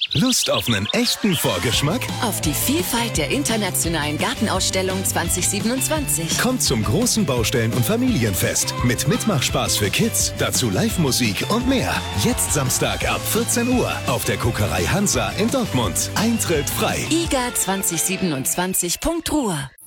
Lust auf einen echten Vorgeschmack? Auf die Vielfalt der internationalen Gartenausstellung 2027. Kommt zum großen Baustellen- und Familienfest mit Mitmachspaß für Kids, dazu Live-Musik und mehr. Jetzt Samstag ab 14 Uhr auf der Kokerei Hansa in Dortmund. Eintritt frei. iga2027.ruhr